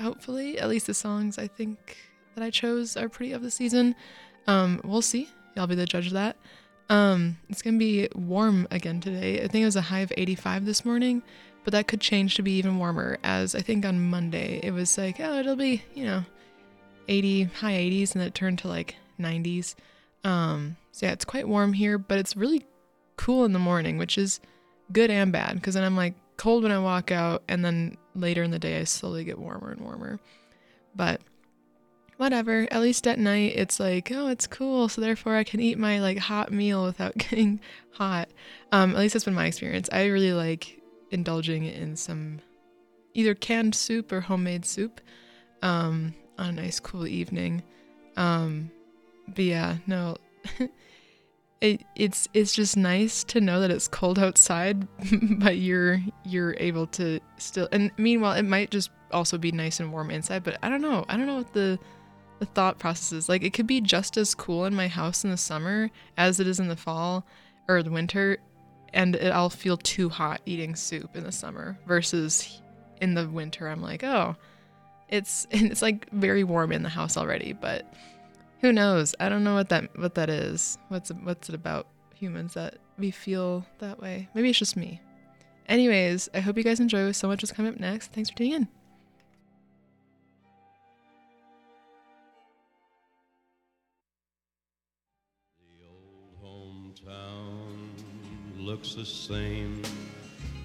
hopefully. At least the songs I think that I chose are pretty of the season. We'll see. Y'all be the judge of that. It's going to be warm again today. I think it was a high of 85 this morning, but that could change to be even warmer, as I think on Monday it was like, oh, it'll be, 80, high 80s, and it turned to like 90s. So yeah, it's quite warm here, but it's really cool in the morning, which is good and bad, because then I'm like cold when I walk out, and then later in the day I slowly get warmer and warmer. But whatever, at least at night it's like, oh, it's cool, so therefore I can eat my like hot meal without getting hot. At least that's been my experience. I really like indulging in some either canned soup or homemade soup on a nice cool evening. But yeah, no, it's just nice to know that it's cold outside, but you're able to still. And meanwhile, it might just also be nice and warm inside. But I don't know what the thought process is. Like, it could be just as cool in my house in the summer as it is in the fall or the winter, and I'll feel too hot eating soup in the summer versus in the winter. I'm like, oh, it's like very warm in the house already, but. Who knows? I don't know what that is. What's it about humans that we feel that way? Maybe it's just me. Anyways, I hope you guys enjoy so much what's coming up next. Thanks for tuning in. The old hometown looks the same